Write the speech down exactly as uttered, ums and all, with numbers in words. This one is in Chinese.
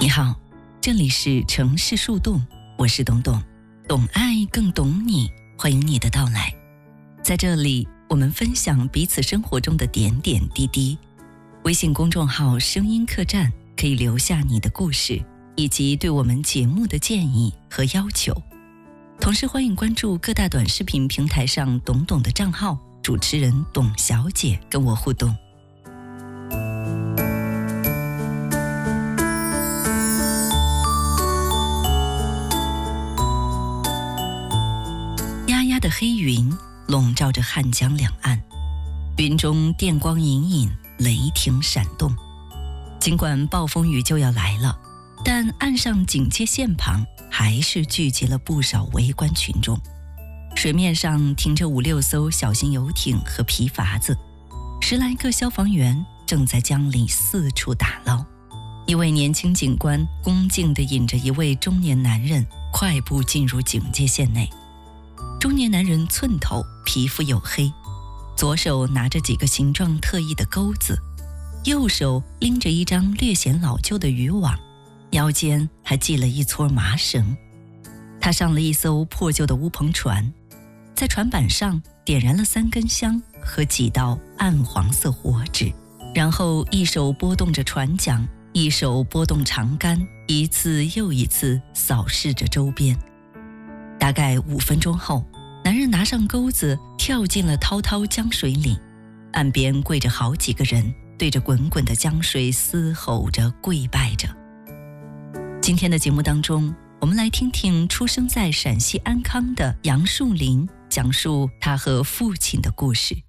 你好，这里是城市树洞，我是董董，懂爱更懂你，欢迎你的到来。在这里，我们分享彼此生活中的点点滴滴。微信公众号声音客栈可以留下你的故事，以及对我们节目的建议和要求。同时欢迎关注各大短视频平台上董董的账号，主持人董小姐跟我互动。压压的黑云笼罩着汉江两岸，云中电光隐隐，雷霆闪动。尽管暴风雨就要来了，但岸上警戒线旁还是聚集了不少围观群众。水面上停着五六艘小型游艇和皮筏子，十来个消防员正在江里四处打捞。一位年轻警官恭敬地引着一位中年男人快步进入警戒线内。中年男人寸头，皮肤黝黑，左手拿着几个形状特异的钩子，右手拎着一张略显老旧的渔网，腰间还系了一撮麻绳。他上了一艘破旧的乌篷船，在船板上点燃了三根香和几道暗黄色火纸，然后一手拨动着船桨，一手拨动长杆，一次又一次扫视着周边。大概五分钟后，男人拿上钩子跳进了滔滔江水里，岸边跪着好几个人，对着滚滚的江水嘶吼着跪拜着。今天的节目当中，我们来听听出生在陕西安康的杨树林讲述他和父亲的故事。